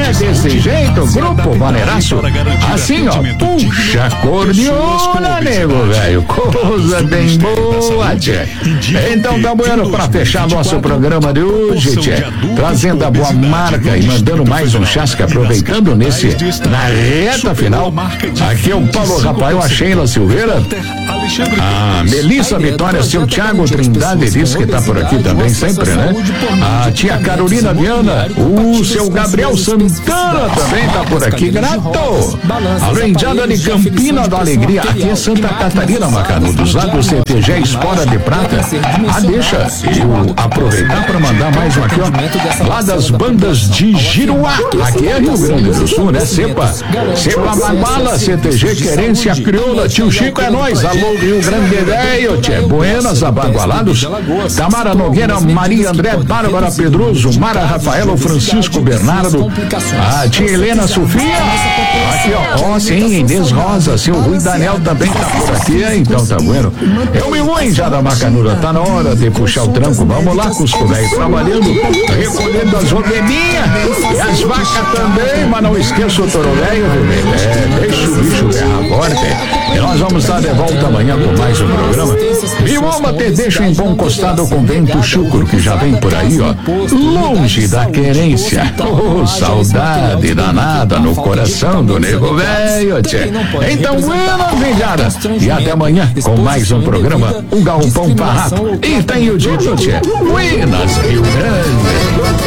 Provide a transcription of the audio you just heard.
É desse jeito, Grupo Maneiraço. Assim, ó, puxa cordiona, nego, velho. Coisa bem boa, tchê. Então tá bueno pra fechar nosso programa de hoje, tchê. Trazendo a boa marca e mandando mais um chasque, aproveitando na reta final. Aqui é o Paulo Rafael, a Sheila Silveira, a Melissa Vitória, seu Thiago Trindade diz que tá por aqui também sempre, né? A tia Carolina Viana, o seu Gabriel Santana também tá por aqui, grato. A Rendiada de Campina da Alegria, aqui é Santa Catarina, Macanudos, lá do CTG Espora de Prata. Deixa eu aproveitar para mandar mais um aqui, ó, lá das bandas de Giruá, aqui é Rio Grande do Sul, né? Cepa Baguala, CTG Querência Crioula, tio Chico é nós, alô Rio Grande Velho, tchê, Buenas, Abagualados, Tamara Nogueira, Maria André, Bárbara Pedroso, Mara Rafaela, Francisco Bernardo, a tia Helena Sofia, aqui ó, sim, Inês Rosa, seu Rui Daniel também tá por aqui, então tá bueno. Eu me vou já da Macanuda, tá na hora de puxar o tranco, vamos lá, Cusco velho, trabalhando, recolhendo as ovelhinhas e as vacas também, mas não esqueça o toro velho, deixa o bicho berrar forte. E nós vamos estar de volta amanhã com mais um programa. E vamos te deixo em bom costado com vento chucro que já vem por aí, ó, longe da querência. Oh, saudade danada no coração do nego velho, tchê. Então, buenas, velhada. E até amanhã com mais um programa, o Galpão Farrapo. E tem o dito, tchê. Buenas, Rio Grande.